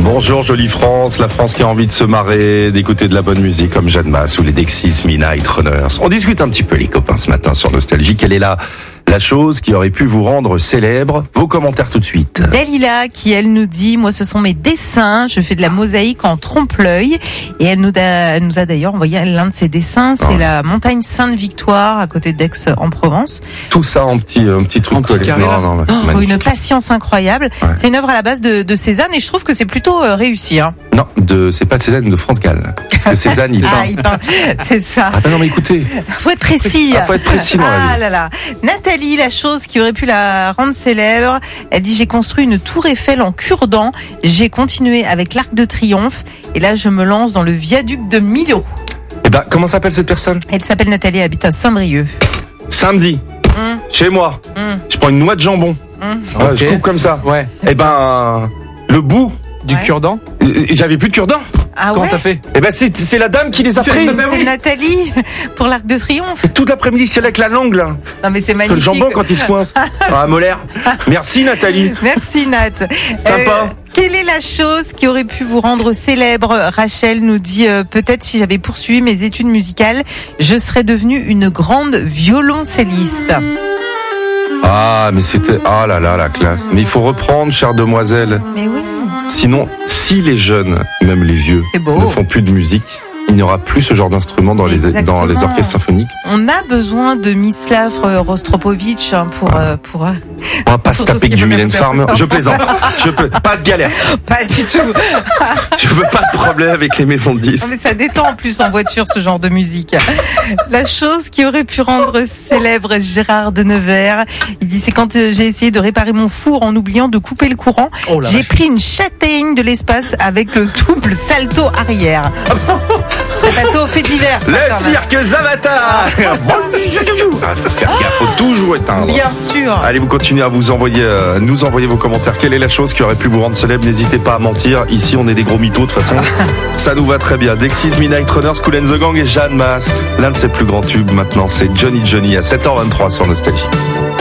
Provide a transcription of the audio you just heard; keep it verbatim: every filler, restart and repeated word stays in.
Bonjour jolie France, la France qui a envie de se marrer, d'écouter de la bonne musique comme Jeanne Masse ou les Dexys Midnight Runners. On discute un petit peu les copains ce matin sur Nostalgie. Quelle est la, la chose qui aurait pu vous rendre célèbre? Vos commentaires tout de suite. Dalila qui elle nous dit, moi ce sont mes dessins, je fais de la mosaïque en trompe-l'œil et elle nous a, elle nous a d'ailleurs envoyé l'un de ses dessins, c'est Oh. la montagne Sainte-Victoire à côté d'Aix en Provence. Tout ça en petit, un petit truc En petit collé. carré, Non, là. non, c'est Il faut magnifique. une patience incroyable. Ouais. C'est une œuvre à la base de, de Cézanne et je trouve que c'est plutôt euh, réussi. Hein. Non, de, c'est pas de Cézanne, de France Gall. Parce que Cézanne, il peint. Ah, il peint, c'est ça. Ah ben non mais écoutez, Faut être précis. Ah, faut être précis dans la Ah vie. là là. Nathalie, la chose qui aurait pu la rendre célèbre, elle dit j'ai construit une tour Eiffel en cure-dent, j'ai continué avec l'Arc de Triomphe et là je me lance dans le viaduc de Millau. eh ben comment s'appelle cette personne? Elle s'appelle Nathalie, elle habite à Saint-Brieuc. Samedi, Hum, chez moi, hum, je prends une noix de jambon. hum. Ouais, Ok. je coupe comme ça. Ouais. Eh ben, le bout, Du Ouais. cure-dent. euh, j'avais plus de cure-dent. Ah Comment ouais, t'as fait? Eh ben c'est, c'est la dame qui les a C'est- pris. bah oui. c'est Nathalie pour l'Arc de Triomphe. C'est toute l'après-midi que j'étais là avec la langue là. Non mais c'est Le magnifique. jambon quand il se coince. Ah, molaire. Merci Nathalie. Merci Nat. Euh, Sympa. quelle est la chose qui aurait pu vous rendre célèbre? Rachel nous dit euh, peut-être si j'avais poursuivi mes études musicales, je serais devenue une grande violoncelliste. Ah, mais c'était, ah là là, la classe. Mais il faut reprendre, chère demoiselle. Mais oui, Sinon, si les jeunes, même les vieux, c'est beau. ne font plus de musique, il n'y aura plus ce genre d'instrument dans les, Exactement. dans les orchestres symphoniques. On a besoin de Mislav euh, Rostropovitch hein, pour euh, pour euh, On va pas se Pour tout taper ce que qui du peut Mylène faire Farmer. peur. Je plaisante. Je peux, pas de galère. pas du tout. Je veux pas de problème avec les maisons de disques. Non, mais ça détend en plus en voiture ce genre de musique. La chose qui aurait pu rendre célèbre Gérard de Nevers, il dit c'est quand euh, j'ai essayé de réparer mon four en oubliant de couper le courant, Oh la j'ai vache. pris une châtaigne de l'espace avec le double salto arrière. C'est passé au fait divers. ça, Le quand même. cirque Zavatar. Ah, faut faire gaffe, faut toujours éteindre. Bien sûr. Allez, vous continuez à vous envoyer, euh, nous envoyer vos commentaires. Quelle est la chose qui aurait pu vous rendre célèbre? N'hésitez pas à mentir. Ici, on est des gros mythos de toute façon. Ça nous va très bien. Dexys Midnight Runners, Kool and the Gang et Jeanne Masse. L'un de ses plus grands tubes maintenant, c'est Johnny Johnny à sept heures vingt-trois sur Nostalgie.